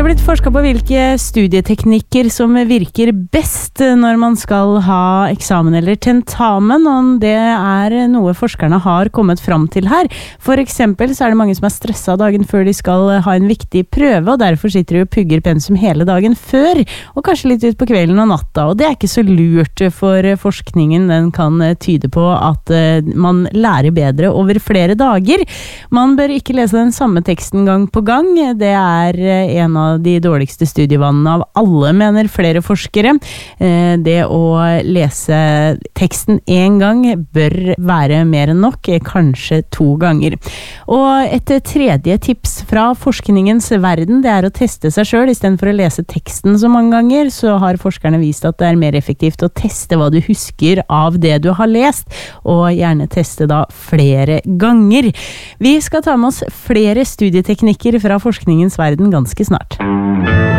Det blitt forsket på hvilke studieteknikker som virker best når man skal ha eksamen eller tentamen, og det noe forskerne har kommet fram til her. For eksempel så det mange som stresset dagen før de skal ha en viktig prøve, og derfor sitter de og pugger pensum hele dagen før, og kanskje litt ut på kvelden og natta, og det ikke så lurt, for forskningen den kan tyde på at man lærer bedre over flere dager. Man bør ikke lese den samme teksten gang på gang, det en av de dårligste studievannene av alle, mener flere forskere. Det å lese teksten en gang bør være mer enn nok, kanskje 2 ganger. Og et tredje tips fra forskningens verden, det å teste seg selv. I stedet for å lese teksten så mange ganger, så har forskerne vist at det mer effektivt å teste hva du husker av det du har lest, og gjerne teste da flere ganger. Vi skal ta med oss flere studieteknikker fra forskningens verden ganske snart.